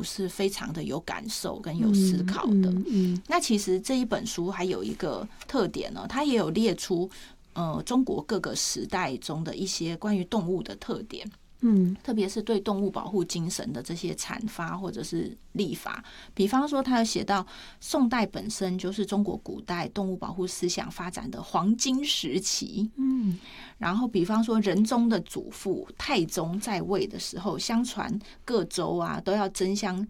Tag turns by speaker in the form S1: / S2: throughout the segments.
S1: 物是非常的有感受跟有思考的。那其实这一本书还有一个特点呢，它也有列出中国各个时代中的一些关于动物的特点。特别是对动物保护精神的这些阐发或者是立法，比方说他有写到宋代本身就是中国古代动物保护思想发展的黄金时期。然后比方说仁宗的祖父太宗在位的时候，相传各州啊都要争相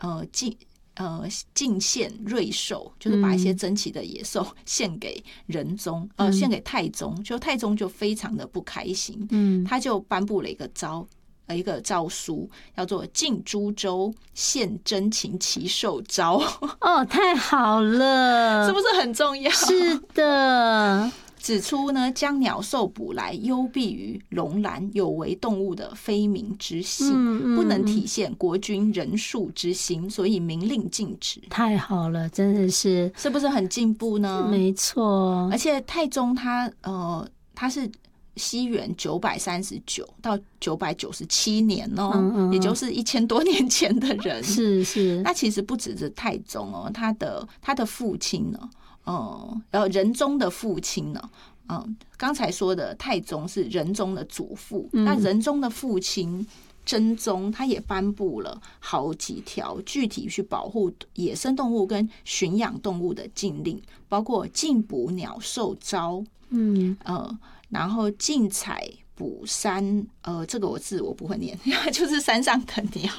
S1: 进献瑞兽，就是把一些珍奇的野兽献给仁宗，献给太宗，就太宗就非常的不开心，他就颁布了一个诏书，叫做禁诸州献珍禽奇兽诏。
S2: 哦，太好了，
S1: 是不是很重要？
S2: 是的。
S1: 指出呢，将鸟兽捕来，幽闭于笼栏，有违动物的非民之性，不能体现国君仁恕之心，所以明令禁止。
S2: 太好了，真的是
S1: 不是很进步呢？
S2: 没错。
S1: 而且太宗他是西元939到997年哦，也就是1000多年前的人。
S2: 是。
S1: 那其实不只是太宗哦，他的父亲呢？然后仁宗的父亲呢？刚才说的太宗是仁宗的祖父，那仁宗的父亲真宗他也颁布了好几条具体去保护野生动物跟驯养动物的禁令，包括禁捕鸟兽诏，然后禁采捕山，这个我不会念，就是山上的鸟。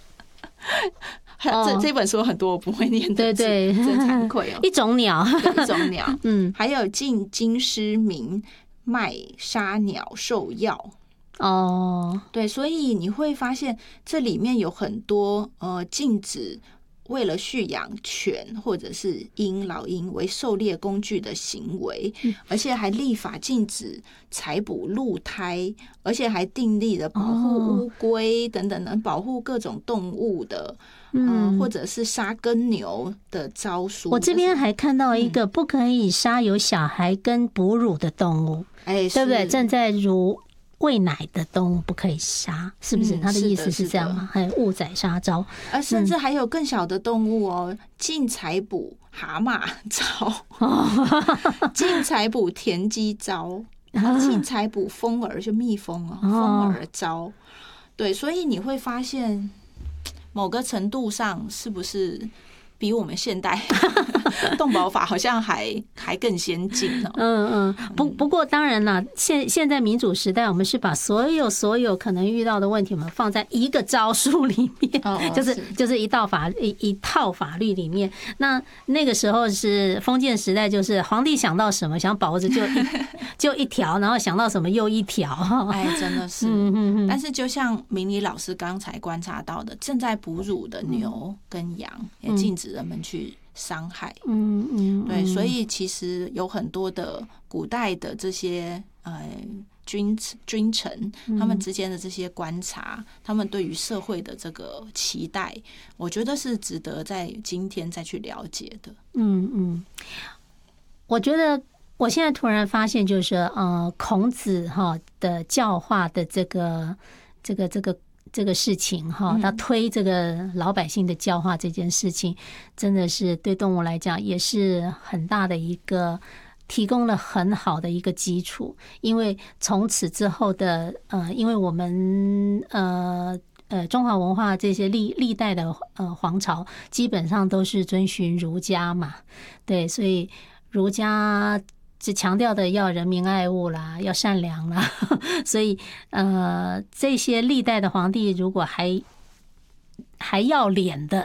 S1: 这本书很多我不会念的字，
S2: 对，
S1: 真惭愧哦。
S2: 一种鸟，
S1: 还有禁京师民卖杀鸟兽药。对，所以你会发现这里面有很多禁止为了蓄养犬或者是老鹰为狩猎工具的行为，而且还立法禁止采捕鹿胎，而且还订立了保护乌龟等等的保护各种动物的或者是杀耕牛的诏书。
S2: 我这边还看到一个不可以杀有小孩跟哺乳的动物，对不对？正在喂奶的动物不可以杀，是不是？他的意思是这样吗？还有误宰杀诏，
S1: 甚至还有更小的动物哦，禁采捕蛤蟆诏，禁采捕田鸡诏，禁采捕蜂儿，就蜜蜂蜂儿诏。对，所以你会发现，某个程度上是不是比我们现代动保法好像还更先进呢？
S2: 不过当然啦，现在民主时代，我们是把所有可能遇到的问题，我们放在一个诏书里面，就是一套法律里面。那个时候是封建时代，就是皇帝想到什么想保护就一条，然后想到什么又一条。
S1: 真的是。但是就像明理老师刚才观察到的，正在哺乳的牛跟羊也禁止人们去伤害。对，所以其实有很多的古代的这些君臣他们之间的这些观察，他们对于社会的这个期待，我觉得是值得在今天再去了解的。
S2: 我觉得我现在突然发现，就是孔子的教化的这个事情他推这个老百姓的教化这件事情，真的是对动物来讲也是很大的一个提供了很好的一个基础。因为从此之后的因为我们中华文化这些历代的皇朝基本上都是遵循儒家嘛，对，所以儒家只强调的要人民爱物啦，要善良啦，所以这些历代的皇帝如果还要脸的，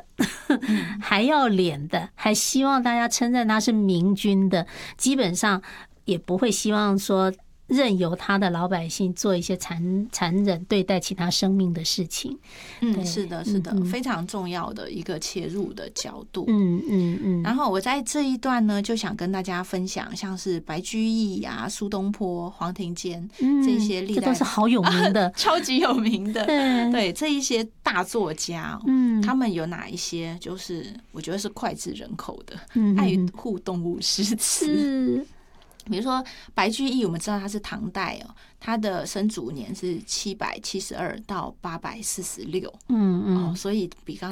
S2: 还希望大家称赞他是明君的，基本上也不会希望说任由他的老百姓做一些残忍对待其他生命的事情。
S1: 是的，非常重要的一个切入的角度。然后我在这一段呢，就想跟大家分享，像是白居易啊、苏东坡、黄庭坚这些历代，
S2: 这都是好有名的，
S1: 超级有名的。对，这一些大作家，他们有哪一些就是我觉得是脍炙人口的爱护动物诗词？比如说白居易，我们知道他是唐代他的生卒年是772到846，所以比刚